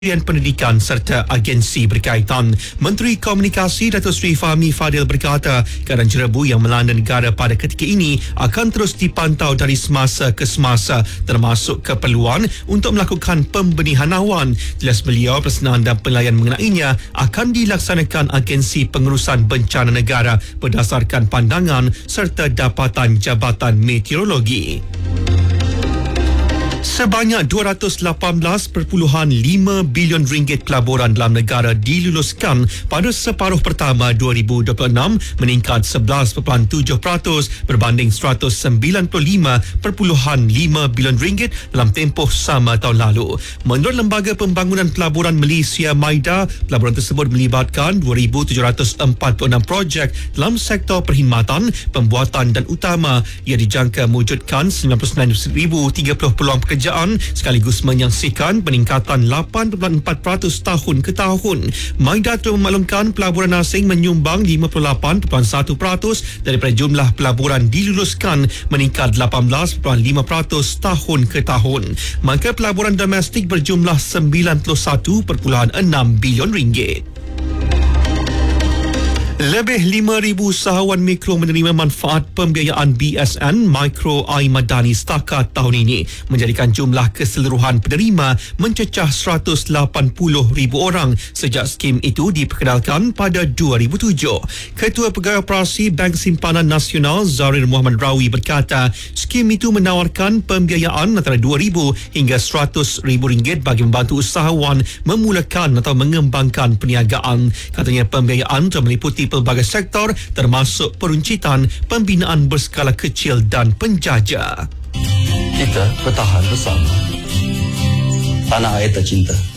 Pendidikan serta agensi berkaitan. Menteri Komunikasi Datuk Seri Fahmi Fadil berkata keadaan jerebu yang melanda negara pada ketika ini akan terus dipantau dari semasa ke semasa, termasuk keperluan untuk melakukan pembenihan awan. Jelas beliau, pelaksanaan dan penilaian mengenainya akan dilaksanakan agensi pengurusan bencana negara berdasarkan pandangan serta dapatan Jabatan Meteorologi. Sebanyak RM218.5 bilion pelaburan dalam negara diluluskan pada separuh pertama 2026, meningkat 11.7% berbanding RM195.5 bilion dalam tempoh sama tahun lalu. Menurut Lembaga Pembangunan Pelaburan Malaysia MIDA, pelaburan tersebut melibatkan 2,746 projek dalam sektor perkhidmatan, pembuatan dan utama. Ia dijangka mewujudkan 99,030 peluang pekerjaan sekaligus menyaksikan peningkatan 8.4% tahun ke tahun. MIDA telah memaklumkan pelaburan asing menyumbang 58.1% daripada jumlah pelaburan diluluskan, meningkat 18.5% tahun ke tahun. Maka pelaburan domestik berjumlah RM91.6 bilion. Lebih 5,000 usahawan mikro menerima manfaat pembiayaan BSN Mikro Ai Madani setakat tahun ini, menjadikan jumlah keseluruhan penerima mencecah 180,000 orang sejak skim itu diperkenalkan pada 2007. Ketua Pegawai Operasi Bank Simpanan Nasional Zarir Muhammad Rawi berkata, skim itu menawarkan pembiayaan antara RM2,000 hingga RM100,000 bagi membantu usahawan memulakan atau mengembangkan perniagaan. Katanya pembiayaan telah meliputi pelbagai sektor termasuk peruncitan, pembinaan berskala kecil dan penjaja. Kita bertahan bersama tanah air tercinta.